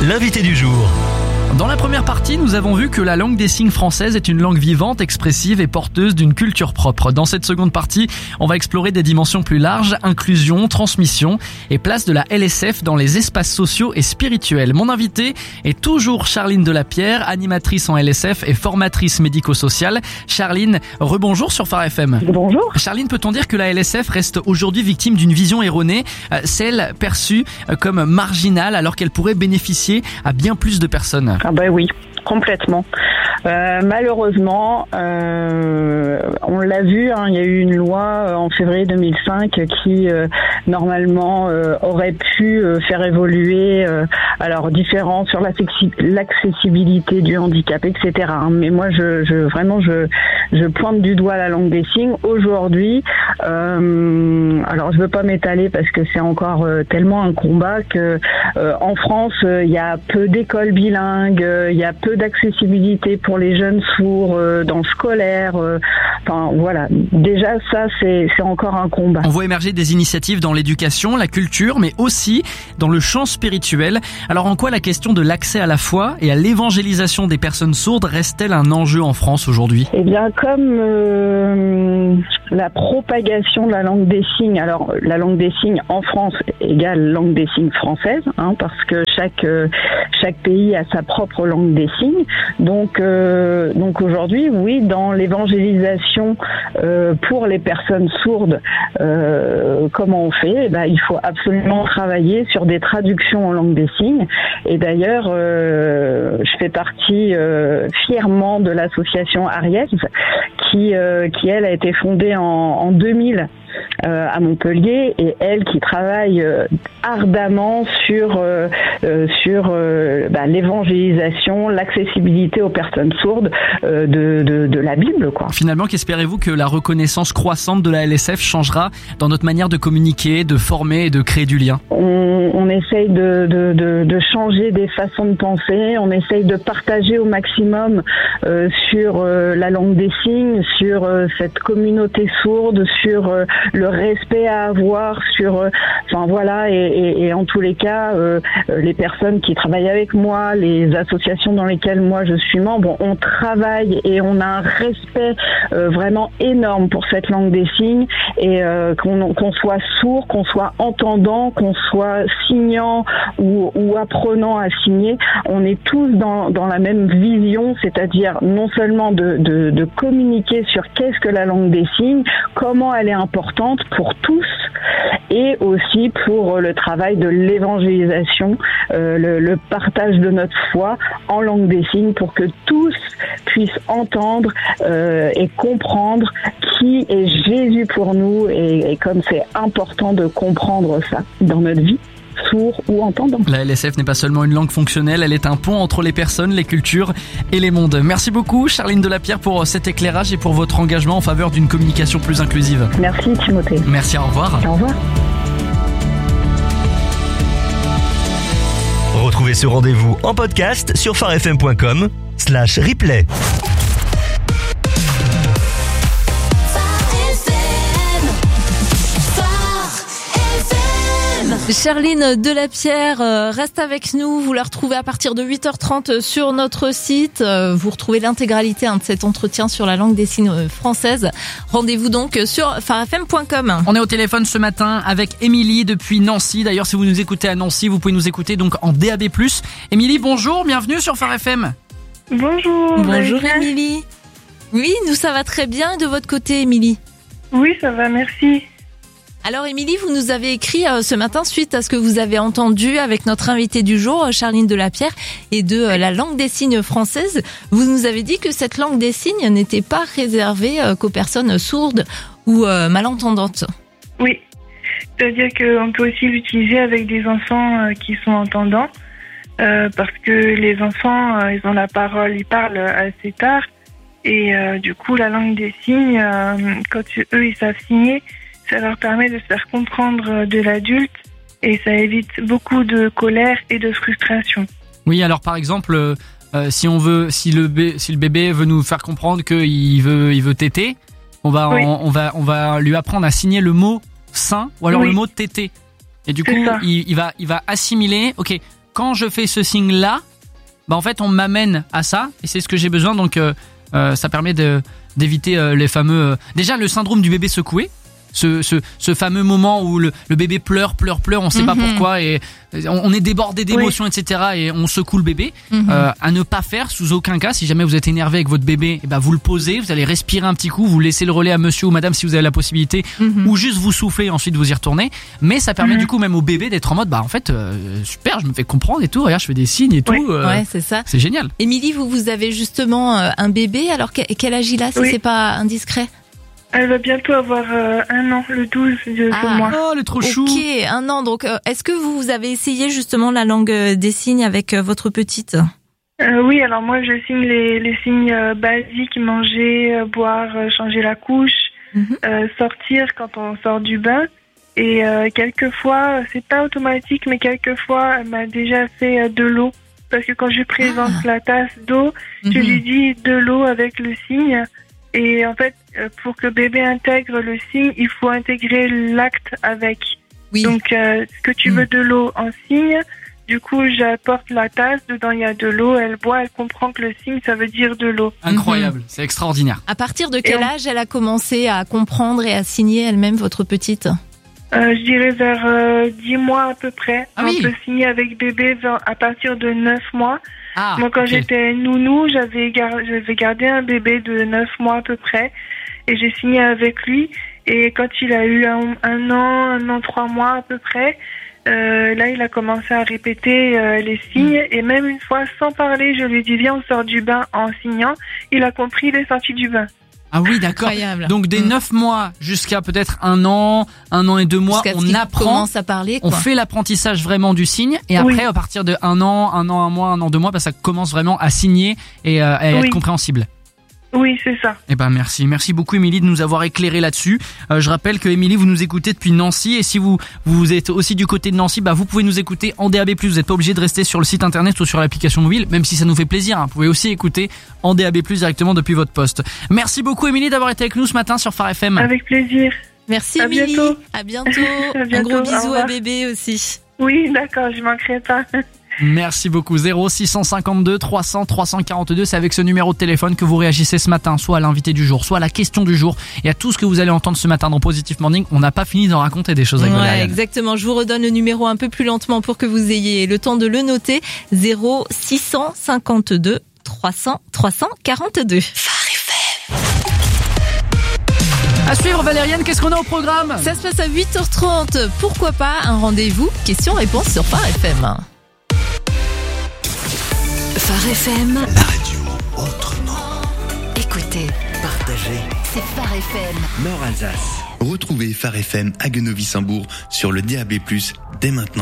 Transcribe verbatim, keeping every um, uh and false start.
l'invité du jour. Dans la première partie, nous avons vu que la langue des signes française est une langue vivante, expressive et porteuse d'une culture propre. Dans cette seconde partie, on va explorer des dimensions plus larges, inclusion, transmission et place de la L S F dans les espaces sociaux et spirituels. Mon invitée est toujours Charline Delapierre, animatrice en L S F et formatrice médico-sociale. Charline, rebonjour sur Phare F M. Bonjour. Charline, peut-on dire que la L S F reste aujourd'hui victime d'une vision erronée, celle perçue comme marginale alors qu'elle pourrait bénéficier à bien plus de personnes ? Ah bah oui, complètement. Euh, malheureusement, euh, on l'a vu, hein, il y a eu une loi en février deux mille cinq qui euh, normalement euh, aurait pu euh, faire évoluer euh, alors différents sur l'accessibilité du handicap, et cetera. Hein. Mais moi, je, je vraiment, je, je pointe du doigt la langue des signes. Aujourd'hui, euh, alors je veux pas m'étaler parce que c'est encore euh, tellement un combat que euh, en France, euh, il y a peu d'écoles bilingues, euh, il y a peu d'accessibilité pour les jeunes sourds euh, dans le scolaire. Euh, enfin voilà, déjà ça c'est c'est encore un combat. On voit émerger des initiatives dans l'éducation, la culture, mais aussi dans le champ spirituel. Alors en quoi la question de l'accès à la foi et à l'évangélisation des personnes sourdes reste-t-elle un enjeu en France aujourd'hui ? Eh bien comme euh, la propagation de la langue des signes, alors la langue des signes en France égale langue des signes française, hein, parce que chaque euh, chaque pays a sa propre langue des signes. Donc euh, donc aujourd'hui, oui, dans l'évangélisation euh, pour les personnes sourdes, euh, comment on fait ? Eh ben, il faut absolument travailler sur des traductions en langue des signes. Et d'ailleurs, euh, je fais partie euh, fièrement de l'association Ariès, qui euh, qui elle a été fondée en, en deux mille. Euh, à Montpellier, et elle qui travaille euh, ardemment sur euh, euh, sur euh, bah, l'évangélisation, l'accessibilité aux personnes sourdes euh, de, de de la Bible, quoi. Finalement, qu'espérez-vous que la reconnaissance croissante de la L S F changera dans notre manière de communiquer, de former et de créer du lien ? On, on essaye de, de de de changer des façons de penser, on essaye de partager au maximum euh, sur euh, la langue des signes, sur euh, cette communauté sourde, sur euh, le respect à avoir, sur, euh, enfin voilà, et, et, et en tous les cas, euh, les personnes qui travaillent avec moi, les associations dans lesquelles moi je suis membre, on travaille et on a un respect euh, vraiment énorme pour cette langue des signes, et euh, qu'on, qu'on soit sourd, qu'on soit entendant, qu'on soit signant ou, ou apprenant à signer, on est tous dans, dans la même vision, c'est-à-dire non seulement de, de, de communiquer sur qu'est-ce que la langue des signes, comment elle est importante pour tous, et aussi pour le travail de l'évangélisation, euh, le, le partage de notre foi en langue des signes pour que tous puissent entendre euh, et comprendre qui est Jésus pour nous, et, et comme c'est important de comprendre ça dans notre vie, sourd ou entendant. La L S F n'est pas seulement une langue fonctionnelle, elle est un pont entre les personnes, les cultures et les mondes. Merci beaucoup Charline Delapierre pour cet éclairage et pour votre engagement en faveur d'une communication plus inclusive. Merci Timothée. Merci, au revoir. Au revoir. Retrouvez ce rendez-vous en podcast sur pharefm point com slash replay. Charline Delapierre euh, reste avec nous. Vous la retrouvez à partir de huit heures trente sur notre site. Euh, vous retrouvez l'intégralité hein, de cet entretien sur la langue des signes française. Rendez-vous donc sur pharefm point com. On est au téléphone ce matin avec Émilie depuis Nancy. D'ailleurs, si vous nous écoutez à Nancy, vous pouvez nous écouter donc en D A B plus. Émilie, bonjour, bienvenue sur Phare F M. Bonjour. Bonjour Émilie. Oui, nous ça va très bien. Et de votre côté, Émilie ? Oui, ça va, merci. Alors Émilie, vous nous avez écrit euh, ce matin suite à ce que vous avez entendu avec notre invitée du jour, Charline Delapierre, et de euh, la langue des signes française. Vous nous avez dit que cette langue des signes n'était pas réservée euh, qu'aux personnes sourdes ou euh, malentendantes. Oui, c'est-à-dire qu'on peut aussi l'utiliser avec des enfants euh, qui sont entendants, euh, parce que les enfants, euh, ils ont la parole, ils parlent assez tard, et euh, du coup la langue des signes, euh, quand eux ils savent signer, ça leur permet de se faire comprendre de l'adulte, et ça évite beaucoup de colère et de frustration. Oui, alors par exemple, euh, si on veut, si le, bé, si le bébé veut nous faire comprendre qu'il veut, il veut téter, on va, oui. on, on va, on va lui apprendre à signer le mot sein ou alors oui. le mot téter. Et du coup, il, il va, il va assimiler. Ok, quand je fais ce signe-là, bah en fait on m'amène à ça et c'est ce que j'ai besoin. Donc euh, euh, ça permet de, d'éviter euh, les fameux... Euh, déjà le syndrome du bébé secoué. Ce, ce, ce fameux moment où le, le bébé pleure, pleure, pleure, on sait mm-hmm. pas pourquoi et on, on est débordé d'émotions, oui. et cetera. Et on secoue le bébé. Mm-hmm. Euh, à ne pas faire sous aucun cas. Si jamais vous êtes énervé avec votre bébé, eh ben vous le posez, vous allez respirer un petit coup, vous laissez le relais à monsieur ou madame si vous avez la possibilité, mm-hmm. ou juste vous soufflez et ensuite vous y retournez. Mais ça permet mm-hmm. du coup même au bébé d'être en mode bah en fait euh, super, je me fais comprendre et tout. Regarde, je fais des signes et oui. tout. Euh, ouais, c'est ça. C'est génial. Émilie, vous vous avez justement euh, un bébé. Alors quel âge il a si oui. c'est pas indiscret? Elle va bientôt avoir euh, un an, le douze de ah, ce mois. Oh, le trop chou. Ok, un an. Donc, euh, est-ce que vous, vous avez essayé justement la langue des signes avec euh, votre petite? euh, Oui, alors moi, je signe les, les signes euh, basiques, manger, euh, boire, euh, changer la couche, mm-hmm. euh, sortir quand on sort du bain. Et euh, quelquefois, c'est pas automatique, mais quelquefois, elle m'a déjà fait euh, de l'eau. Parce que quand je présente ah. la tasse d'eau, mm-hmm. je lui dis de l'eau avec le signe. Et en fait, pour que bébé intègre le signe, il faut intégrer l'acte avec. Oui. Donc, euh, que tu mmh. veux de l'eau en signe, du coup, j'apporte la tasse, dedans il y a de l'eau, elle boit, elle comprend que le signe, ça veut dire de l'eau. Incroyable, mmh. c'est extraordinaire. À partir de quel et âge on... elle a commencé à comprendre et à signer elle-même, votre petite? euh, Je dirais vers euh, dix mois à peu près. Ah on oui. peut signer avec bébé à partir de neuf mois. Ah, Moi, quand okay. j'étais nounou, j'avais, gar- j'avais gardé un bébé de neuf mois à peu près et j'ai signé avec lui. Et quand il a eu un, un an, un an, trois mois à peu près, euh, là, il a commencé à répéter euh, les signes. Et même une fois, sans parler, je lui ai dit, viens, on sort du bain en signant. Il a compris, il est sorti du bain. Ah oui, d'accord. Incroyable. Donc des mmh. neuf mois jusqu'à peut-être un an, un an et deux mois, jusqu'à on apprend, commence à parler, quoi. On fait l'apprentissage vraiment du signe et après, oui. à partir de un an, un an, un mois, un an, deux mois, bah, ça commence vraiment à signer et euh, à oui. être compréhensible. Oui, c'est ça. Eh ben merci, merci beaucoup Émilie de nous avoir éclairé là-dessus. Euh, je rappelle que Émilie, vous nous écoutez depuis Nancy et si vous vous êtes aussi du côté de Nancy, bah vous pouvez nous écouter en D A B plus. Vous n'êtes pas obligé de rester sur le site internet ou sur l'application mobile, même si ça nous fait plaisir. Hein. Vous pouvez aussi écouter en D A B plus directement depuis votre poste. Merci beaucoup Émilie d'avoir été avec nous ce matin sur Phare F M. Avec plaisir. Merci à Émilie. Bientôt. À bientôt. à bientôt. Un gros bisou à bébé aussi. Oui, d'accord, je manquerai pas. Merci beaucoup. zéro six cent cinquante-deux trois cents trois cent quarante-deux, c'est avec ce numéro de téléphone que vous réagissez ce matin, soit à l'invité du jour, soit à la question du jour et à tout ce que vous allez entendre ce matin dans Positive Morning. On n'a pas fini d'en raconter des choses avec vous. Ouais, exactement. Je vous redonne le numéro un peu plus lentement pour que vous ayez le temps de le noter. zéro six cent cinquante-deux trois cents trois cent quarante-deux. À suivre Valériane, qu'est-ce qu'on a au programme? Ça se passe à huit heures trente. Pourquoi pas un rendez-vous question-réponse sur Phare F M. Phare F M, la radio autrement. Écoutez, partagez, c'est Phare F M. Nord Alsace. Retrouvez Phare F M à Guenovis-Saint-Bourg sur le D A B plus, dès maintenant.